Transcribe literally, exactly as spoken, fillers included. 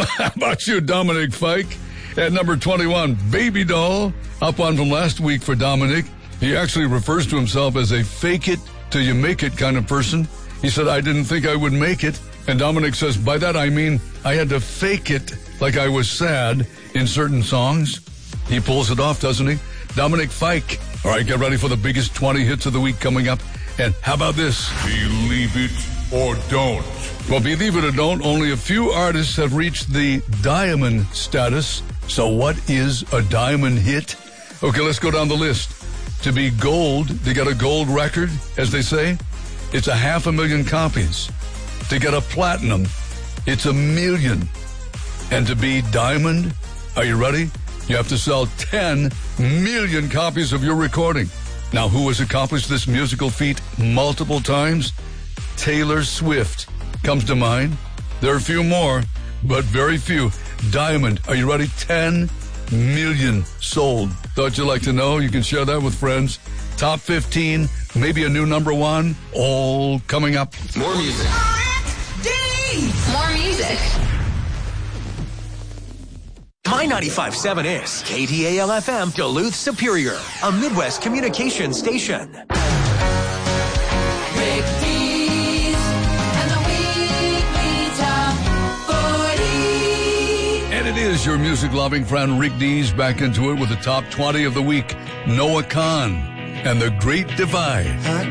How about you, Dominic Fike? At number twenty-one, Baby Doll, up on from last week for Dominic. He actually refers to himself as a fake it till you make it kind of person. He said, I didn't think I would make it. And Dominic says, by that I mean I had to fake it like I was sad in certain songs. He pulls it off, doesn't he? Dominic Fike. All right, get ready for the biggest twenty hits of the week coming up. And how about this? Believe it or don't. Well, believe it or don't, only a few artists have reached the diamond status. So what is a diamond hit? Okay, let's go down the list. To be gold, to get a gold record, as they say, it's a half a million copies. To get a platinum, it's a million. And to be diamond, are you ready? You have to sell ten million copies of your recording. Now, who has accomplished this musical feat multiple times? Taylor Swift comes to mind. There are a few more, but very few. Diamond, are you ready? ten million sold. Thought you'd like to know? You can share that with friends. Top fifteen, maybe a new number one, all coming up. More music. More music. My ninety-five point seven is K T A L F M Duluth Superior, a Midwest communication station. Rick Dees and the Weekly Top forty. And it is your music-loving friend Rick Dees back into it with the top twenty of the week. Noah Kahan and The Great Divide.